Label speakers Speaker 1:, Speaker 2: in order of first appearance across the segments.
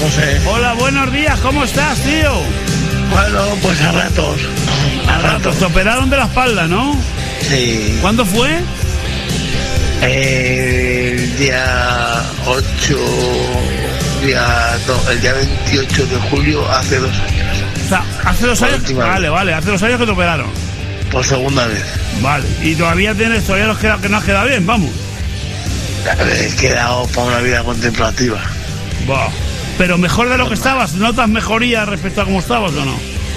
Speaker 1: José.
Speaker 2: Hola, buenos días, ¿cómo estás, tío?
Speaker 1: Bueno, pues a ratos. A ratos.
Speaker 2: Te operaron de la espalda, ¿no?
Speaker 1: Sí.
Speaker 2: ¿Cuándo fue?
Speaker 1: El día 8... el día 28 de julio, hace 2 años.
Speaker 2: O sea, hace 2 años. Vale, hace 2 años que te operaron.
Speaker 1: Por segunda vez.
Speaker 2: Vale, y todavía nos queda, que no has quedado bien, vamos.
Speaker 1: He quedado para una vida contemplativa.
Speaker 2: Buah. Pero mejor de lo que estabas, ¿notas mejoría respecto a cómo estabas o no?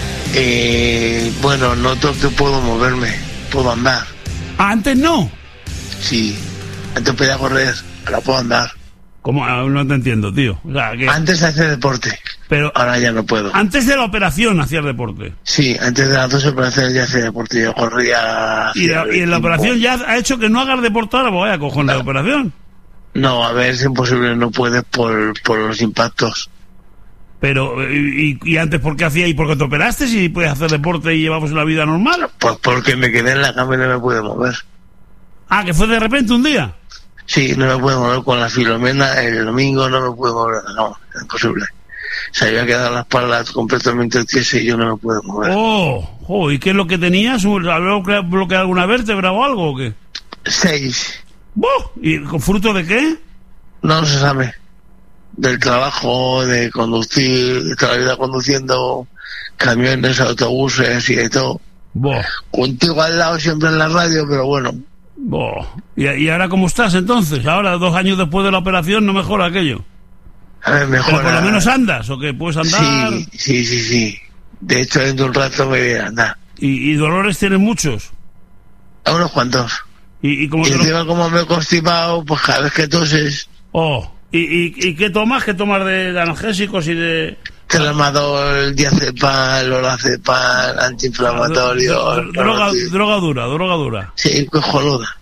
Speaker 1: Bueno, noto que puedo moverme, puedo andar.
Speaker 2: Ah, antes no.
Speaker 1: Sí, antes podía correr, ahora puedo andar.
Speaker 2: ¿Cómo? No te entiendo, tío. O sea, que...
Speaker 1: Antes hacía deporte,
Speaker 2: pero
Speaker 1: ahora ya no puedo.
Speaker 2: Antes de la operación hacías deporte.
Speaker 1: Sí, antes de las 2 operaciones ya hacía deporte, yo corría.
Speaker 2: ¿Y en la operación ya ha hecho que no hagas deporte ahora? Pues vaya cojones de operación.
Speaker 1: No, a ver, es imposible, no puedes por los impactos.
Speaker 2: Pero, ¿y antes por qué hacía? ¿Y por qué te operaste si puedes hacer deporte y llevamos una vida normal?
Speaker 1: Pues porque me quedé en la cama y no me pude mover.
Speaker 2: Ah, ¿que fue de repente un día?
Speaker 1: Sí, no me pude mover con la Filomena, el domingo no me pude mover, no, es imposible. Se había quedado la espalda completamente tiesa y yo no me pude mover.
Speaker 2: Oh, ¿y qué es lo que tenías? ¿Había bloqueado alguna vértebra o algo o qué?
Speaker 1: 6.
Speaker 2: ¿Y con fruto de qué?
Speaker 1: No se sabe. Del trabajo, de conducir, de toda la vida conduciendo camiones, autobuses y de todo. Contigo al lado siempre en la radio, pero bueno.
Speaker 2: ¿Y ahora cómo estás entonces? Ahora, 2 años después de la operación, ¿no mejora aquello?
Speaker 1: A ver, mejora.
Speaker 2: ¿Pero por lo menos andas o qué? ¿Puedes andar?
Speaker 1: Sí. De hecho, dentro de un rato me voy a andar.
Speaker 2: ¿Y dolores tienes muchos?
Speaker 1: A unos cuantos.
Speaker 2: Y
Speaker 1: encima como me he constipado, pues cada vez que toses...
Speaker 2: ¿Y qué tomas? ¿Qué tomas de analgésicos y de...?
Speaker 1: Tramadol, diazepam, lorazepam, antiinflamatorio...
Speaker 2: Droga dura.
Speaker 1: Sí, cojonuda.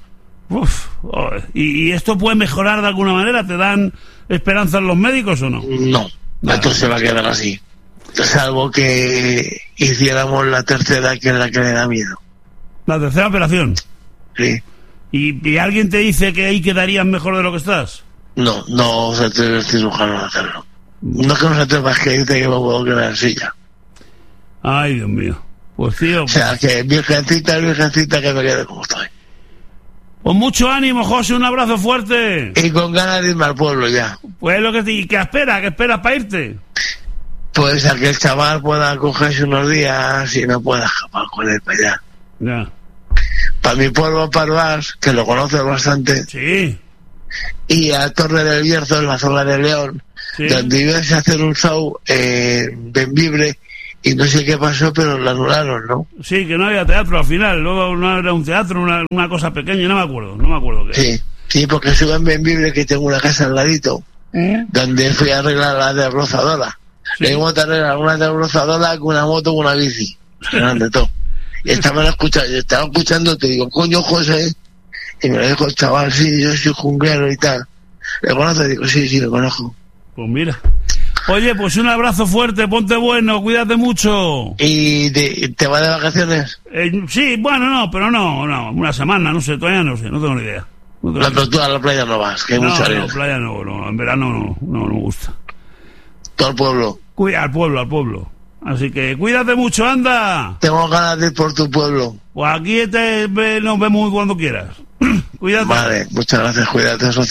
Speaker 2: ¿Y esto puede mejorar de alguna manera? ¿Te dan esperanza los médicos o no?
Speaker 1: No, esto se va a quedar así. Salvo que hiciéramos la tercera, que es la que me da miedo.
Speaker 2: ¿La tercera operación?
Speaker 1: Sí.
Speaker 2: ¿Y alguien te dice que ahí quedarías mejor de lo que estás?
Speaker 1: No se atreve el cirujano a hacerlo. No es que no se atreva, es que dice que me puedo quedar en silla.
Speaker 2: Ay, Dios mío. Pues tío...
Speaker 1: O sea, que virgencita, que me quede como estoy.
Speaker 2: Pues mucho ánimo, José, un abrazo fuerte.
Speaker 1: Y con ganas de irme al pueblo ya.
Speaker 2: Pues lo que te... ¿Y qué esperas? ¿Qué esperas para irte?
Speaker 1: Pues a que el chaval pueda cogerse unos días y no pueda escapar con él para allá.
Speaker 2: Ya.
Speaker 1: Para mi pueblo, Parvás, que lo conoces bastante.
Speaker 2: Sí.
Speaker 1: Y a Torre del Bierzo, en la zona de León, sí, donde ibas a hacer un show en Bembibre, y no sé qué pasó, pero lo anularon, ¿no?
Speaker 2: Sí, que no había teatro al final, luego no era un teatro, una cosa pequeña, no me acuerdo qué.
Speaker 1: Sí, porque subo en Bembibre, que tengo una casa al ladito, donde fui a arreglar la desbrozadora. Sí. Le digo a arreglar una desbrozadora con una moto, con una bici, de todo. Y estaba escuchando, te digo, coño, José. Y me lo dijo el chaval, sí, yo soy junglero y tal. ¿Le conoces? Digo, sí, lo conozco.
Speaker 2: Pues mira. Oye, pues un abrazo fuerte, ponte bueno, cuídate mucho.
Speaker 1: ¿Y te vas de vacaciones?
Speaker 2: Sí, bueno, no, una semana, no sé, todavía no sé, no tengo ni idea.
Speaker 1: Pero tú a la playa no vas, que hay mucha arena.
Speaker 2: No, playa no, en verano no me gusta.
Speaker 1: ¿Todo el pueblo?
Speaker 2: Al pueblo. Así que cuídate mucho, anda.
Speaker 1: Tengo ganas de ir por tu pueblo.
Speaker 2: Pues aquí nos vemos cuando quieras. Cuídate.
Speaker 1: Vale, muchas gracias, cuídate, socio.